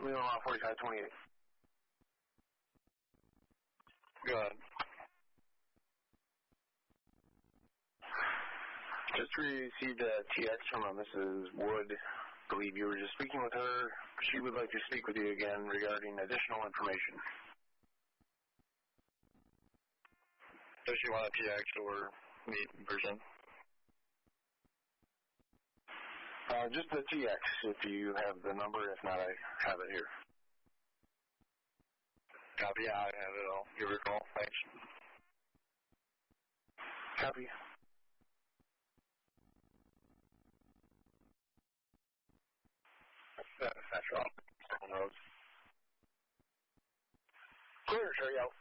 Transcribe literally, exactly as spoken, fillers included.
Lima forty-five twenty-eight. Go ahead. Just received a T X from a Missus Wood. I believe you were just speaking with her. She would like to speak with you again regarding additional information. Does she want a T X or meet in person? Uh, just the T X, if you have the number. If not, I have it here. Copy. Yeah, I have it. I'll give her a call. Thanks. Copy. That's, that's wrong. Someone knows. Clear, sure, yeah.